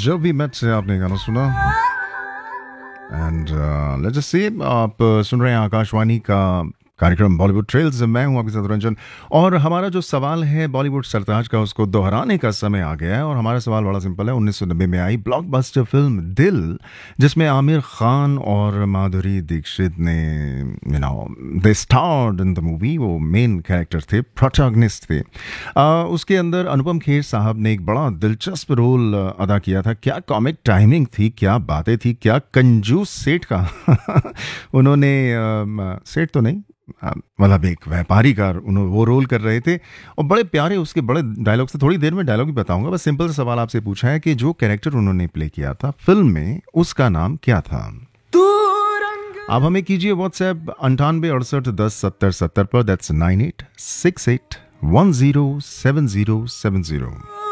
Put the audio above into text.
जब भी मैच से आपने गाना सुना एंड लेट्स जस्ट सी आप सुन रहे हैं आकाशवाणी का कार्यक्रम बॉलीवुड ट्रेल्स। मैं हूं आपके साथ रंजन और हमारा जो सवाल है बॉलीवुड सरताज का उसको दोहराने का समय आ गया है। और हमारा सवाल बड़ा सिंपल है। 1990 में आई ब्लॉकबस्टर फिल्म दिल, जिसमें आमिर खान और माधुरी दीक्षित ने दे स्टार्ड इन द मूवी, वो मेन कैरेक्टर थे, प्रोटैगनिस्ट थे। उसके अंदर अनुपम खेर साहब ने एक बड़ा दिलचस्प रोल अदा किया था। क्या कॉमिक टाइमिंग थी, क्या बातें थी, क्या कंजूस सेठ का उन्होंने सेठ तो नहीं मतलब एक व्यापारी का उन्होंने वो रोल कर रहे थे और बड़े प्यारे उसके बड़े डायलॉग से। थोड़ी देर में डायलॉग भी बताऊंगा, बस सिंपल सा सवाल आपसे पूछा है कि जो कैरेक्टर उन्होंने प्ले किया था फिल्म में उसका नाम क्या था। आप हमें कीजिए व्हाट्सएप 9868107070 पर, दैट्स 9868107070।